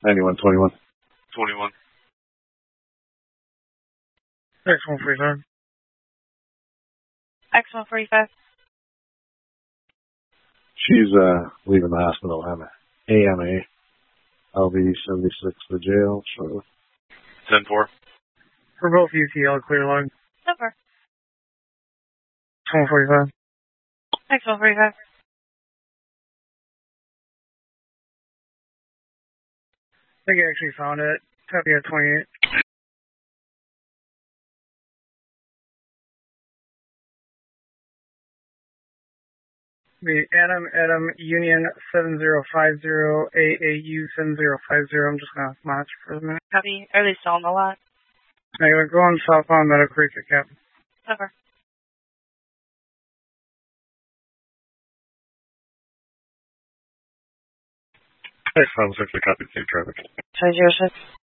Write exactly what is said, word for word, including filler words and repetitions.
ninety-one twenty-one. twenty-one. X one forty-five. X one forty-five. She's uh, leaving the hospital on A M A. I'll be seventy-six to jail shortly. ten four. For both U T L, clear log. ten four. X one forty-five. X one forty-five. I think I actually found it. Copy at twenty-eight. The Adam, Adam, Union seven zero five zero, A A U seven zero five zero. I'm just going to match for a minute. Copy. Are they still on the lot? I'm going to go on southbound Meadow Creek at Cap. ten four. X one six, copy, safe traffic. five zero six.